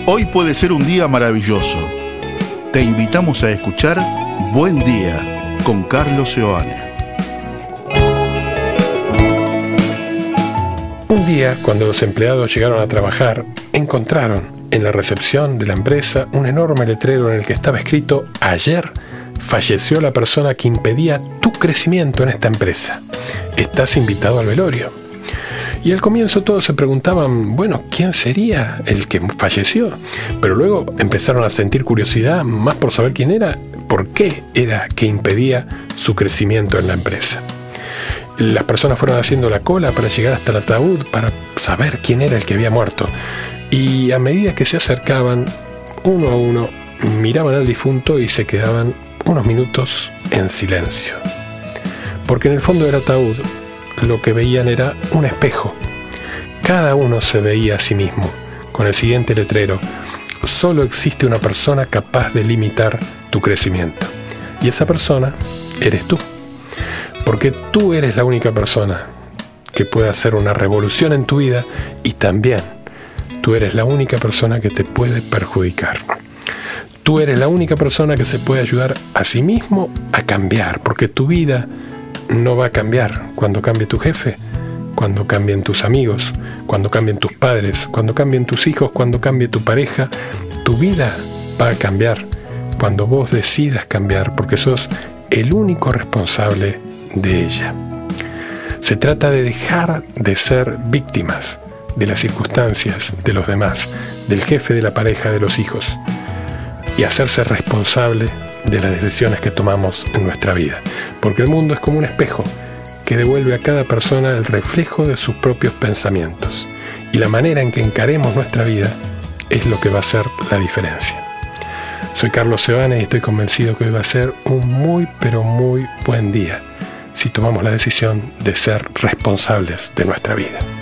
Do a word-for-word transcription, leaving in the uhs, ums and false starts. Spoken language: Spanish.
Hoy puede ser un día maravilloso. Te invitamos a escuchar Buen Día con Carlos Seoane. Un día, cuando los empleados llegaron a trabajar, encontraron en la recepción de la empresa un enorme letrero en el que estaba escrito: ayer falleció la persona que impedía tu crecimiento en esta empresa. Estás invitado al velorio. Y al comienzo todos se preguntaban, bueno, ¿quién sería el que falleció? Pero luego empezaron a sentir curiosidad más por saber quién era, por qué era que impedía su crecimiento en la empresa. Las personas fueron haciendo la cola para llegar hasta el ataúd para saber quién era el que había muerto. Y a medida que se acercaban, uno a uno, miraban al difunto y se quedaban unos minutos en silencio. Porque en el fondo del ataúd lo que veían era un espejo. Cada uno se veía a sí mismo, con el siguiente letrero: solo existe una persona capaz de limitar tu crecimiento. Y esa persona eres tú. Porque tú eres la única persona que puede hacer una revolución en tu vida, y también tú eres la única persona que te puede perjudicar. Tú eres la única persona que se puede ayudar a sí mismo a cambiar, porque tu vida no va a cambiar cuando cambie tu jefe, cuando cambien tus amigos, cuando cambien tus padres, cuando cambien tus hijos, cuando cambie tu pareja. Tu vida va a cambiar cuando vos decidas cambiar, porque sos el único responsable de ella. Se trata de dejar de ser víctimas de las circunstancias de los demás, del jefe, de la pareja, de los hijos, y hacerse responsable de las decisiones que tomamos en nuestra vida, porque el mundo es como un espejo que devuelve a cada persona el reflejo de sus propios pensamientos, y la manera en que encaremos nuestra vida es lo que va a hacer la diferencia. Soy Carlos Seoane y estoy convencido que hoy va a ser un muy pero muy buen día si tomamos la decisión de ser responsables de nuestra vida.